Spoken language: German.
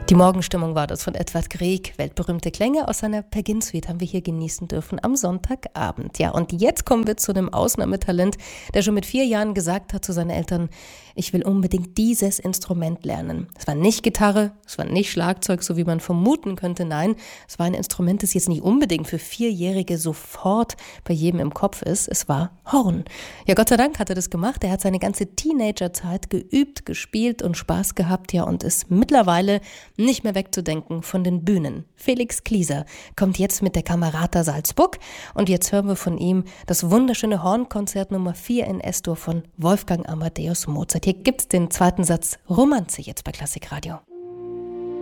Die Morgenstimmung war das von Edvard Grieg. Weltberühmte Klänge aus seiner Pergin-Suite haben wir hier genießen dürfen am Sonntagabend. Ja, und jetzt kommen wir zu einem Ausnahmetalent, der schon mit 4 Jahren gesagt hat zu seinen Eltern: Ich will unbedingt dieses Instrument lernen. Es war nicht Gitarre, es war nicht Schlagzeug, so wie man vermuten könnte. Nein, es war ein Instrument, das jetzt nicht unbedingt für 4-Jährige sofort bei jedem im Kopf ist. Es war Horn. Ja, Gott sei Dank hat er das gemacht. Er hat seine ganze Teenagerzeit geübt, gespielt und Spaß gehabt, ja, und ist mittlerweile nicht mehr wegzudenken von den Bühnen. Felix Klieser kommt jetzt mit der Camerata Salzburg und jetzt hören wir von ihm das wunderschöne Hornkonzert Nummer 4 in S-Dur von Wolfgang Amadeus Mozart. Hier gibt's den zweiten Satz Romanze jetzt bei Klassikradio.